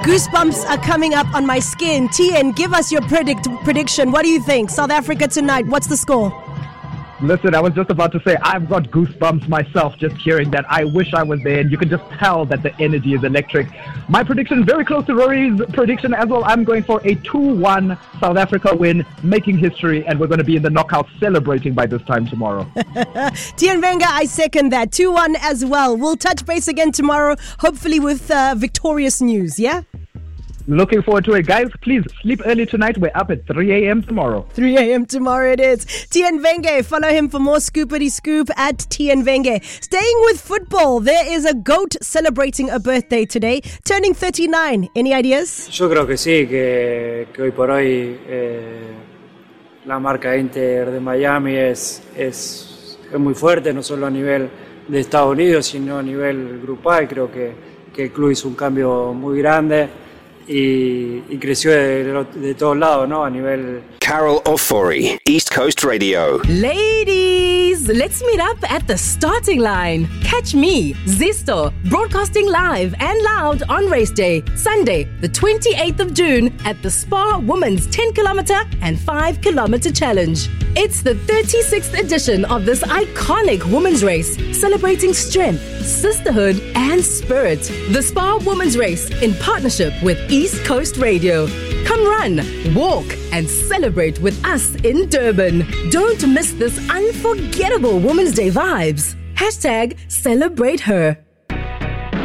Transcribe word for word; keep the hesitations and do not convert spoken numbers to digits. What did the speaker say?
Goosebumps are coming up on my skin. T N, give us your predict prediction. What do you think? South Africa tonight, what's the score? Listen, I was just about to say, I've got goosebumps myself just hearing that. I wish I was there, and you can just tell that the energy is electric. My prediction is very close to Rory's prediction as well. I'm going for a two one South Africa win, making history, and we're going to be in the knockout celebrating by this time tomorrow. T N Venga, I second that. two one as well. We'll touch base again tomorrow, hopefully with uh, victorious news, yeah? Looking forward to it. Guys, please sleep early tonight. We're up at three a.m. tomorrow. three a.m. tomorrow it is. T N Venge, follow him for more Scoopity Scoop at T N Venge. Staying with football, there is a GOAT celebrating a birthday today, turning thirty-nine. Any ideas? Yo creo que sí, que, que hoy por hoy eh, la marca Inter de Miami es, es, es muy fuerte, no solo a nivel de Estados Unidos, sino a nivel grupal. Creo que, que el club hizo un cambio muy grande. Y, y creció de, de todos lados, ¿no? A nivel... Carol Ofori, East Coast Radio. Ladies, let's meet up at the starting line. Catch me, Zisto, broadcasting live and loud on race day, Sunday, the twenty-eighth of June at the Spa Women's ten kilometer and five kilometer challenge. It's the thirty-sixth edition of this iconic women's race, celebrating strength, sisterhood, and spirit. The Spa Women's Race in partnership with East Coast Radio. Come run, walk, and celebrate with us in Durban. Don't miss this unforgettable Women's Day vibes. Hashtag celebrate her.